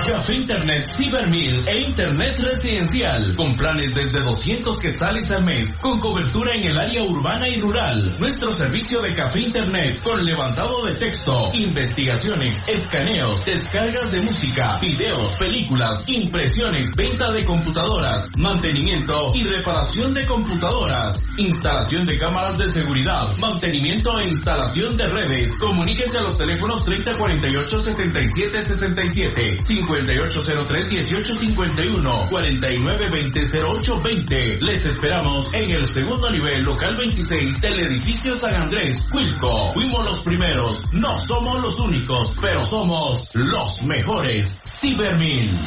Café Internet Cybermil e Internet Residencial, con planes desde 200 quetzales al mes, con cobertura en el área urbana y rural. Nuestro servicio de Café Internet, con levantado de texto, investigaciones, escaneos, descargas de música, videos, películas, impresiones, venta de computadoras, mantenimiento y reparación de computadoras, instalación de cámaras de seguridad, mantenimiento e instalación de redes. Comuníquese a los teléfonos 3048-7767, 5803-1851, 4920-0820. Les esperamos en el segundo nivel, local 26 del edificio San Andrés, Cuilco. Fuimos los primeros, no somos los únicos, pero somos los mejores. Cybermil.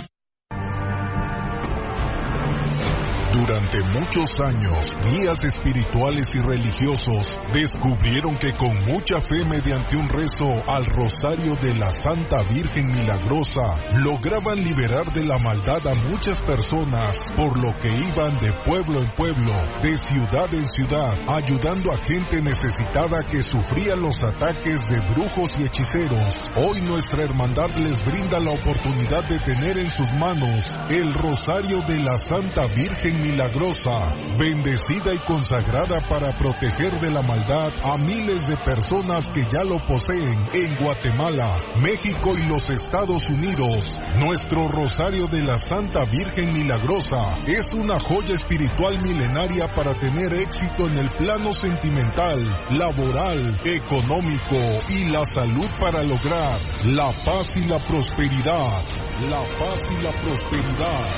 Durante muchos años, guías espirituales y religiosos descubrieron que con mucha fe mediante un rezo al Rosario de la Santa Virgen Milagrosa, lograban liberar de la maldad a muchas personas, por lo que iban de pueblo en pueblo, de ciudad en ciudad, ayudando a gente necesitada que sufría los ataques de brujos y hechiceros. Hoy nuestra hermandad les brinda la oportunidad de tener en sus manos el Rosario de la Santa Virgen Milagrosa, bendecida y consagrada para proteger de la maldad a miles de personas que ya lo poseen en Guatemala, México y los Estados Unidos. Nuestro Rosario de la Santa Virgen Milagrosa es una joya espiritual milenaria para tener éxito en el plano sentimental, laboral, económico y la salud, para lograr la paz y la prosperidad. La paz y la prosperidad.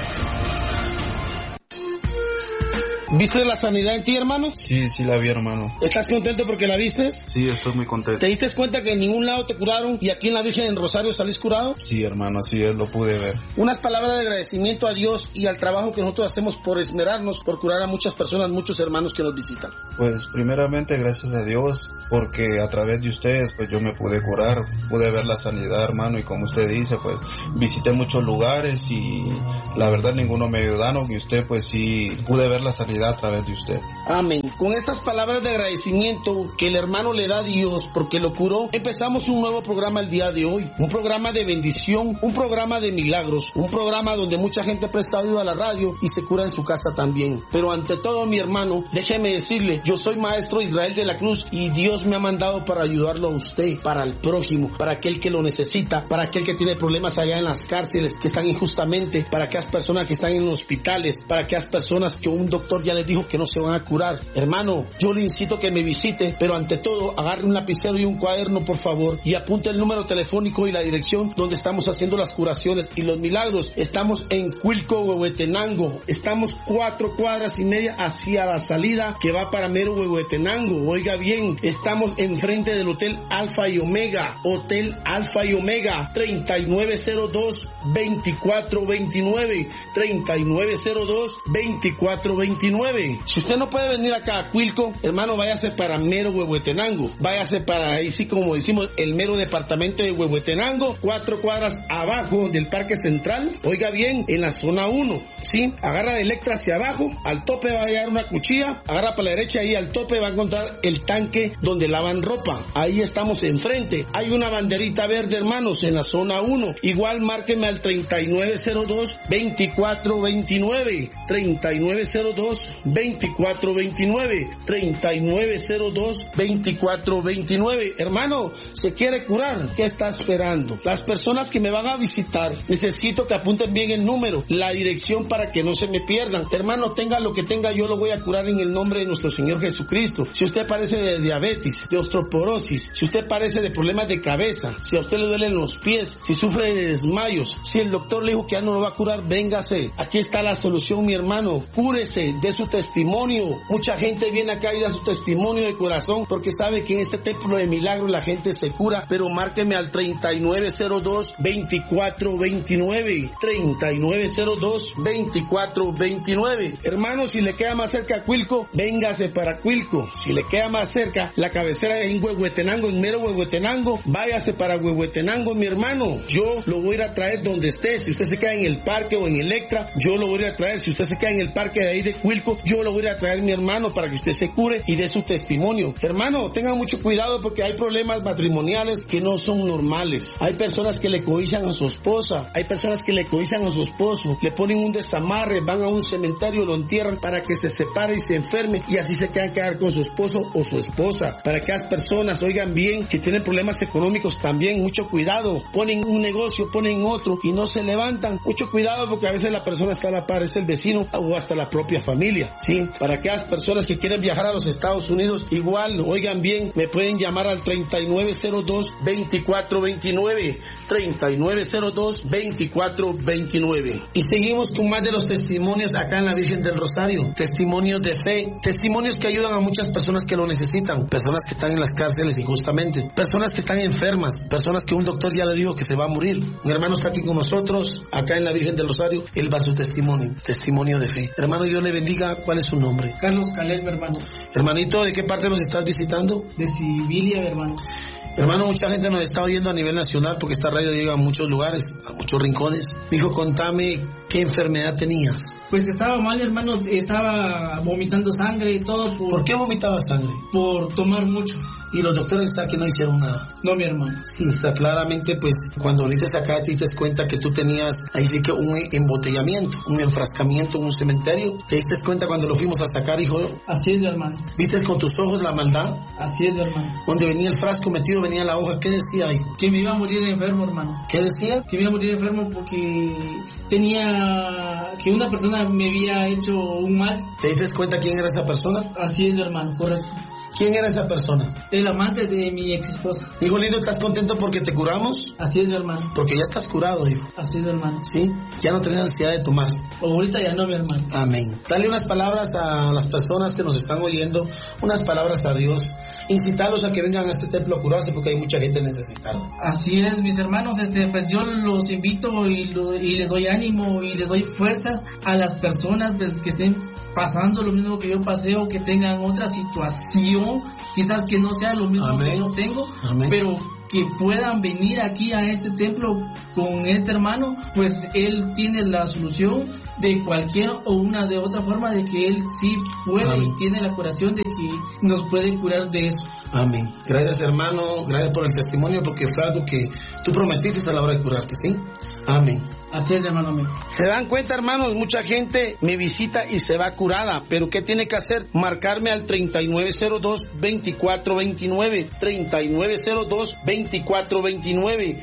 ¿Viste la sanidad en ti, hermano? Sí, la vi, hermano. ¿Estás contento porque la viste? Sí, estoy muy contento. ¿Te diste cuenta que en ningún lado te curaron y aquí en la Virgen en Rosario salís curado? Sí, hermano, así es, lo pude ver. Unas palabras de agradecimiento a Dios y al trabajo que nosotros hacemos por esmerarnos, por curar a muchas personas, muchos hermanos que nos visitan. Pues primeramente gracias a Dios, porque a través de ustedes pues yo me pude curar, pude ver la sanidad, hermano, y como usted dice, pues visité muchos lugares y la verdad ninguno me ayudaron, y usted pues sí pude ver la sanidad a través de usted. Amén. Con estas palabras de agradecimiento que el hermano le da a Dios porque lo curó, empezamos un nuevo programa el día de hoy, un programa de bendición, un programa de milagros, un programa donde mucha gente presta oído a la radio y se cura en su casa también. Pero ante todo, mi hermano, déjeme decirle, yo soy maestro Israel de la Cruz y Dios me ha mandado para ayudarlo a usted, para el prójimo, para aquel que lo necesita, para aquel que tiene problemas allá en las cárceles, que están injustamente, para aquellas personas que están en hospitales, para aquellas personas que un doctor ya les dijo que no se van a curar. Hermano, yo le incito a que me visite, pero ante todo, agarre un lapicero y un cuaderno, por favor, y apunte el número telefónico y la dirección donde estamos haciendo las curaciones y los milagros. Estamos en Cuilco, Huehuetenango. Estamos 4 cuadras y media hacia la salida que va para mero Huehuetenango. Oiga bien, estamos enfrente del Hotel Alfa y Omega. Hotel Alfa y Omega, 3902-2429. 3902-2429. Si usted no puede venir acá a Cuilco, hermano, váyase para mero Huehuetenango. Váyase para ahí, sí, como decimos, el mero departamento de Huehuetenango, 4 cuadras abajo del Parque Central. Oiga bien, en la zona 1, ¿sí? Agarra de Electra hacia abajo, al tope va a llegar una cuchilla, agarra para la derecha y al tope va a encontrar el tanque donde lavan ropa. Ahí estamos enfrente. Hay una banderita verde, hermanos, en la zona 1. Igual márqueme al 3902-2429. 3902-2429. 3902-2429. Hermano, ¿se quiere curar? ¿Qué está esperando? Las personas que me van a visitar, necesito que apunten bien el número, la dirección para que no se me pierdan. Hermano, tenga lo que tenga, yo lo voy a curar en el nombre de nuestro Señor Jesucristo. Si usted padece de diabetes, de osteoporosis, si usted padece de problemas de cabeza, si a usted le duelen los pies, si sufre de desmayos, si el doctor le dijo que ya no lo va a curar, véngase. Aquí está la solución, mi hermano. Cúrese, dé su testimonio. Mucha gente viene acá y da su testimonio de corazón porque sabe que en este templo de milagros la gente se cura. Pero márqueme al 3902-2429. 3902-2429. Hermano, si le queda más cerca a Cuilco, véngase para Cuilco. Si le queda más cerca la cabecera en Huehuetenango, en mero Huehuetenango, váyase para Huehuetenango, mi hermano. Yo lo voy a ir a traer donde esté. Si usted se queda en el parque o en Electra, yo lo voy a ir a traer. Si usted se queda en el parque de ahí de Cuilco, médico, yo lo voy a traer a mi hermano para que usted se cure y dé su testimonio. Hermano, tengan mucho cuidado porque hay problemas matrimoniales que no son normales. Hay personas que le cobijan a su esposa, hay personas que le cobijan a su esposo, le ponen un desamarre, van a un cementerio, lo entierran para que se separe y se enferme y así se quedar con su esposo o su esposa. Para que las personas oigan bien que tienen problemas económicos también, mucho cuidado. Ponen un negocio, ponen otro y no se levantan. Mucho cuidado porque a veces la persona está a la par, es el vecino o hasta la propia familia, ¿sí? Para aquellas personas que quieren viajar a los Estados Unidos, igual, oigan bien, me pueden llamar al 3902-2429, 3902-2429. Y seguimos con más de los testimonios acá en la Virgen del Rosario, testimonios de fe, testimonios que ayudan a muchas personas que lo necesitan, personas que están en las cárceles injustamente, personas que están enfermas, personas que un doctor ya le dijo que se va a morir. Mi hermano está aquí con nosotros, acá en la Virgen del Rosario, él va a su testimonio de fe. Hermano, Dios le bendiga. ¿Cuál es su nombre? Carlos Caleb, mi hermano. Hermanito, ¿de qué parte nos estás visitando? De Sibilia, mi hermano. Hermano, mucha gente nos está oyendo a nivel nacional porque esta radio llega a muchos lugares, a muchos rincones. Hijo, contame, ¿qué enfermedad tenías? Pues estaba mal, hermano, estaba vomitando sangre y todo. ¿Por qué vomitaba sangre? Por tomar mucho. Y los doctores que no hicieron nada. No, mi hermano. Sí, está claramente, pues, cuando viniste acá te diste cuenta que tú tenías, ahí sí que un embotellamiento, un enfrascamiento en un cementerio. ¿Te diste cuenta cuando lo fuimos a sacar, hijo? Así es, mi hermano. ¿Viste con tus ojos la maldad? Así es, mi hermano. Donde venía el frasco metido, venía la hoja. ¿Qué decía, hijo? Que me iba a morir enfermo, hermano. ¿Qué decía? Que me iba a morir enfermo porque que una persona me había hecho un mal. ¿Te diste cuenta quién era esa persona? Así es, mi hermano, correcto. ¿Quién era esa persona? El amante de mi ex esposa. Hijo lindo, ¿estás contento porque te curamos? Así es, mi hermano. Porque ya estás curado, hijo. Así es, mi hermano. ¿Sí? Ya no tenés ansiedad de tomar. Ahorita ya no, mi hermano. Amén. Dale unas palabras a las personas que nos están oyendo, unas palabras a Dios. Incitarlos a que vengan a este templo a curarse porque hay mucha gente necesitada. Así es, mis hermanos, pues yo los invito y les doy ánimo y les doy fuerzas a las personas pues, que estén pasando lo mismo que yo pasé o que tengan otra situación, quizás que no sea lo mismo Amén. Que yo tengo, Amén. Pero que puedan venir aquí a este templo con este hermano, pues él tiene la solución de cualquier o una de otra forma de que él sí puede Amén. Y tiene la curación de que nos puede curar de eso. Amén. Gracias, hermano, gracias por el testimonio porque fue algo que tú prometiste a la hora de curarte, ¿sí? Amén. Así es, hermano mío. Se dan cuenta, hermanos, mucha gente me visita y se va curada, pero ¿qué tiene que hacer? Marcarme al 3902-2429, 3902-2429,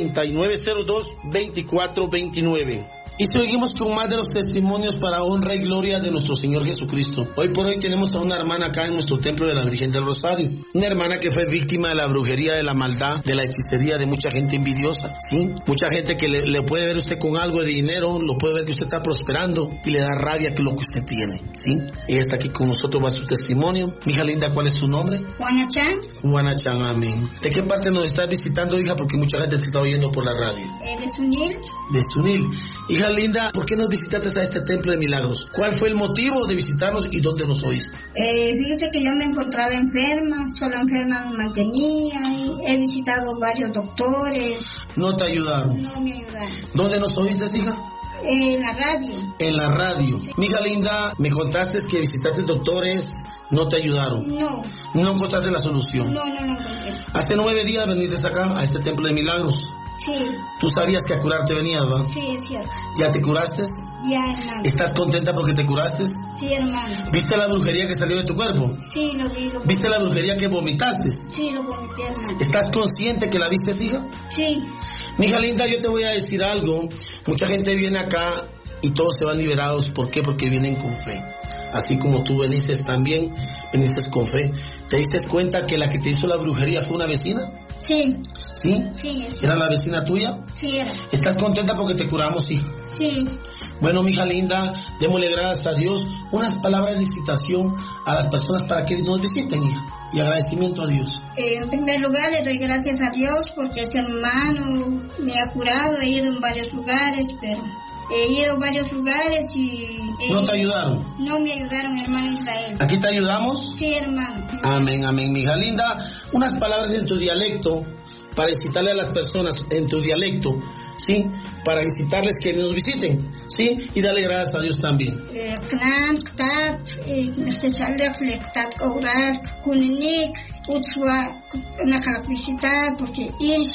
3902-2429. Y seguimos con más de los testimonios para honra y gloria de nuestro Señor Jesucristo. Hoy por hoy tenemos a una hermana acá en nuestro templo de la Virgen del Rosario. Una hermana que fue víctima de la brujería, de la maldad, de la hechicería, de mucha gente envidiosa, ¿sí? Mucha gente que le puede ver usted con algo de dinero, lo puede ver que usted está prosperando y le da rabia que lo que usted tiene, ¿sí? Ella está aquí con nosotros, va su testimonio. Mija linda, ¿cuál es su nombre? Juana Chan. Juana Chan, amén. ¿De qué parte nos estás visitando, hija? Porque mucha gente te está oyendo por la radio. De Sunil. De Sunil. Hija linda, ¿por qué nos visitaste a este templo de milagros? ¿Cuál fue el motivo de visitarnos y dónde nos oíste? Fíjese que yo me encontraba enferma, solo enferma me mantenía, y he visitado varios doctores. ¿No te ayudaron? No me ayudaron. ¿Dónde nos oíste, hija? En la radio. En la radio. Sí. Mija linda, me contaste que visitaste doctores, no te ayudaron. No. ¿No encontraste la solución? No encontré. Hace 9 días viniste acá, a este templo de milagros. Sí. ¿Tú sabías que a curarte venías, va? Sí, es cierto. ¿Ya te curaste? Ya, hermano. ¿Estás contenta porque te curaste? Sí, hermano. ¿Viste la brujería que salió de tu cuerpo? Sí, lo vi. ¿Viste la brujería que vomitaste? Sí, lo vomité, hermano. ¿Estás consciente que la viste, hija? Sí. Mija linda, yo te voy a decir algo. Mucha gente viene acá y todos se van liberados. ¿Por qué? Porque vienen con fe. Así como tú viniste también, viniste con fe. ¿Te diste cuenta que la que te hizo la brujería fue una vecina? Sí. ¿Sí? Sí. ¿Era la vecina tuya? Sí, era. ¿Estás contenta porque te curamos, hija? Sí. Bueno, mija linda, démosle gracias a Dios. Unas palabras de licitación a las personas para que nos visiten, hija. Y agradecimiento a Dios. En primer lugar, le doy gracias a Dios porque ese hermano me ha curado. He ido en varios lugares, pero he ido a varios lugares y... ¿No te ayudaron? No me ayudaron, hermano Israel. ¿Aquí te ayudamos? Sí, hermano. Amén, amén, mija linda. Unas palabras en tu dialecto para incitarle a las personas en tu dialecto ¿sí? Para visitarles, que nos visiten, ¿sí? Y darle gracias a Dios también. Visitar porque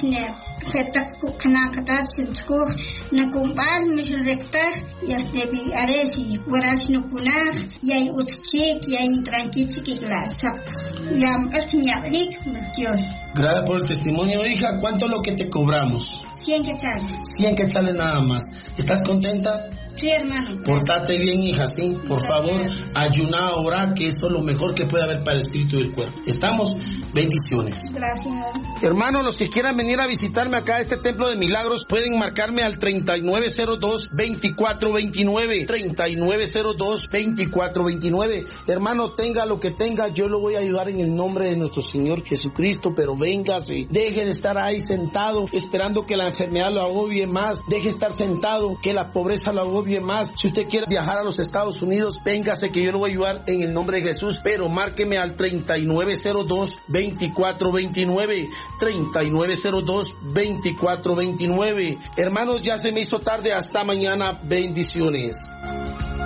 na kumbal rectar y hasta aresi guarash no kunar y hay utchik y hay tranquichi la sac ya Dios. Gracias por el testimonio, hija. ¿Cuánto es lo que te cobramos? 100 quetzales. 100 quetzales nada más. ¿Estás contenta? Sí, hermano. Portate bien, hija, sí. Por favor, ayuná, orá, que eso es lo mejor que puede haber para el espíritu y el cuerpo. ¿Estamos? Bendiciones. Gracias. Hermanos, los que quieran venir a visitarme acá a este Templo de Milagros, pueden marcarme al 3902-2429. 3902-2429. Hermano, tenga lo que tenga, yo lo voy a ayudar en el nombre de nuestro Señor Jesucristo, pero véngase. Deje de estar ahí sentado, esperando que la enfermedad lo agobie más. Deje de estar sentado, que la pobreza lo agobie más. Si usted quiere viajar a los Estados Unidos, véngase, que yo lo voy a ayudar en el nombre de Jesús, pero márqueme al 3902-2429. 3902-2429. Hermanos, ya se me hizo tarde. Hasta mañana. Bendiciones.